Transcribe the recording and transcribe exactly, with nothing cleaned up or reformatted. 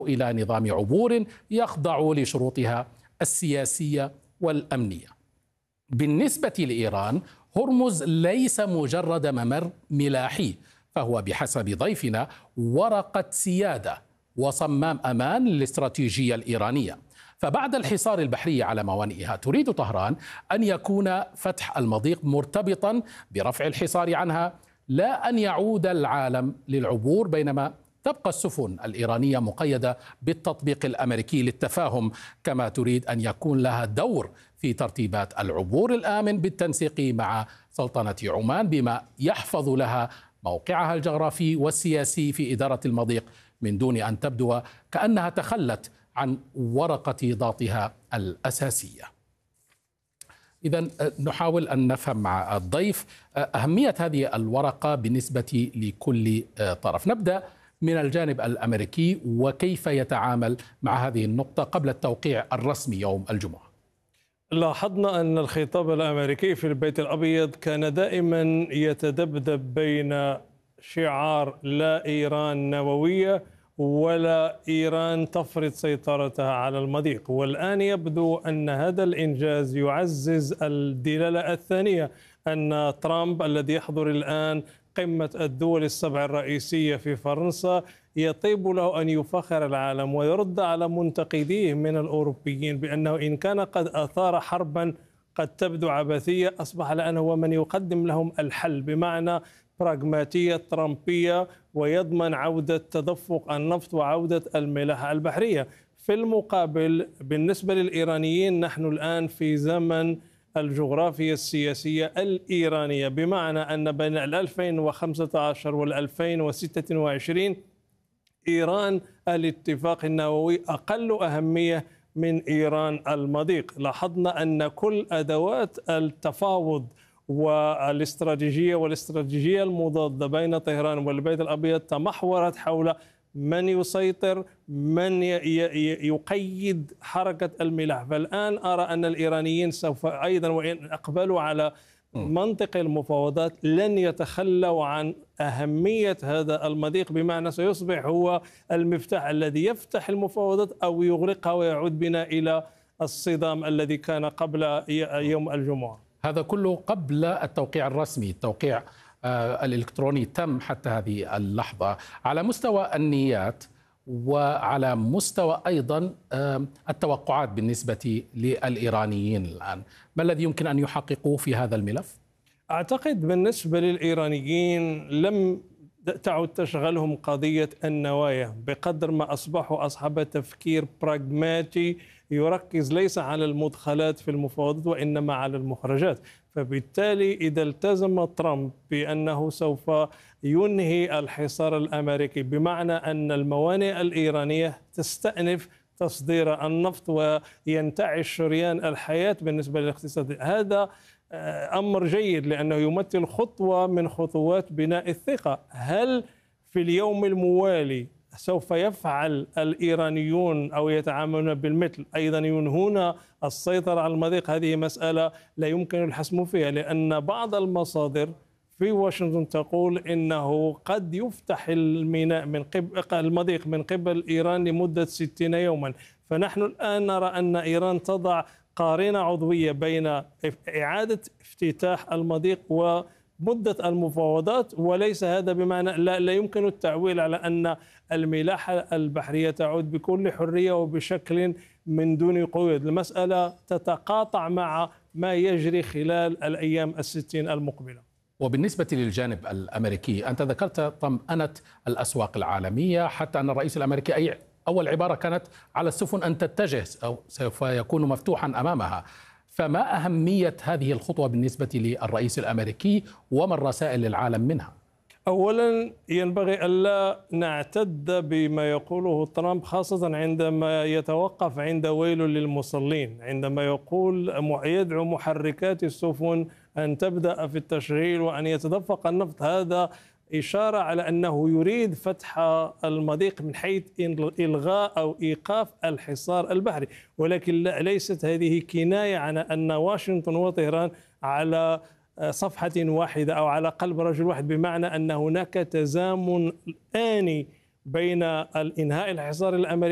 إلى نظام عبور يخضع لشروطها السياسية والأمنية. بالنسبة لإيران، هرمز ليس مجرد ممر ملاحي، فهو بحسب ضيفنا ورقة سيادة وصمام أمان للاستراتيجية الإيرانية. فبعد الحصار البحري على موانئها، تريد طهران أن يكون فتح المضيق مرتبطا برفع الحصار عنها، لا أن يعود العالم للعبور، بينما تبقى السفن الإيرانية مقيدة بالتطبيق الأمريكي للتفاهم، كما تريد أن يكون لها دور في ترتيبات العبور الآمن بالتنسيق مع سلطنة عمان، بما يحفظ لها موقعها الجغرافي والسياسي في إدارة المضيق من دون أن تبدو كأنها تخلت عن ورقة ضغطها الأساسية. إذن نحاول أن نفهم مع الضيف أهمية هذه الورقة بالنسبة لكل طرف. نبدأ من الجانب الأمريكي، وكيف يتعامل مع هذه النقطة قبل التوقيع الرسمي يوم الجمعة؟ لاحظنا أن الخطاب الأمريكي في البيت الأبيض كان دائما يتذبذب بين شعار لا إيران نووية ولا إيران تفرض سيطرتها على المضيق، والآن يبدو أن هذا الإنجاز يعزز الدلالة الثانية، أن ترامب الذي يحضر الآن قمة الدول السبع الرئيسية في فرنسا يطيب له أن يفخر العالم ويرد على منتقديه من الأوروبيين بأنه إن كان قد أثار حربا قد تبدو عبثية، أصبح الآن هو من يقدم لهم الحل بمعنى براغماتية ترامبية، ويضمن عودة تدفق النفط وعودة الملاحة البحرية. في المقابل بالنسبة للإيرانيين، نحن الآن في زمن الجغرافيا السياسية الإيرانية، بمعنى أن بين ألفين وخمسة عشر وألفين وستة وعشرين إيران الاتفاق النووي أقل أهمية من إيران المضيق. لاحظنا أن كل أدوات التفاوض والاستراتيجية والاستراتيجية المضادة بين طهران والبيت الأبيض تمحورت حول من يسيطر، من يقيد حركة الملاحة. فالآن أرى أن الإيرانيين سوف أيضا وإن أقبلوا على منطق المفاوضات لن يتخلوا عن أهمية هذا المضيق، بمعنى سيصبح هو المفتاح الذي يفتح المفاوضات أو يغلقها ويعود بنا إلى الصدام الذي كان قبل يوم الجمعة. هذا كله قبل التوقيع الرسمي. التوقيع الإلكتروني تم حتى هذه اللحظة. على مستوى النيات وعلى مستوى أيضا التوقعات بالنسبة للإيرانيين الآن، ما الذي يمكن أن يحققوه في هذا الملف؟ أعتقد بالنسبة للإيرانيين لم تعد تشغلهم قضية النوايا بقدر ما أصبحوا أصحاب تفكير براغماتي يركز ليس على المدخلات في المفاوضات وإنما على المخرجات. فبالتالي إذا التزم ترامب بأنه سوف ينهي الحصار الأمريكي، بمعنى أن الموانئ الإيرانية تستأنف تصدير النفط وينتعش شريان الحياة بالنسبة للاقتصاد، هذا أمر جيد لأنه يمثل خطوة من خطوات بناء الثقة. هل في اليوم الموالي سوف يفعل الإيرانيون أو يتعاملون بالمثل أيضا ينهون السيطرة على المضيق؟ هذه مسألة لا يمكن الحسم فيها، لأن بعض المصادر في واشنطن تقول إنه قد يفتح الميناء من قبل المضيق من قبل إيران لمدة ستين يوما. فنحن الآن نرى أن إيران تضع قارنة عضوية بين إعادة افتتاح المضيق ومدة المفاوضات، وليس هذا بمعنى لا, لا يمكن التعويل على أن الملاحة البحرية تعود بكل حرية وبشكل من دون قيود. المسألة تتقاطع مع ما يجري خلال الأيام الستين المقبلة. وبالنسبة للجانب الأمريكي، أنت ذكرت طمأنة الأسواق العالمية، حتى أن الرئيس الأمريكي أي أول عبارة كانت على السفن أن تتجه أو سوف يكون مفتوحا أمامها. فما أهمية هذه الخطوة بالنسبة للرئيس الأمريكي وما الرسائل للعالم منها؟ أولا ينبغي ألا نعتد بما يقوله ترامب، خاصة عندما يتوقف عند ويل للمصلين، عندما يقول يدعو محركات السفن أن تبدأ في التشغيل وأن يتدفق النفط. هذا إشارة على أنه يريد فتح المضيق من حيث إلغاء أو إيقاف الحصار البحري، ولكن ليست هذه كناية عن أن واشنطن وطهران على صفحة واحدة أو على قلب رجل واحد، بمعنى أن هناك تزامن آني بين الإنهاء الحصار الأمريكي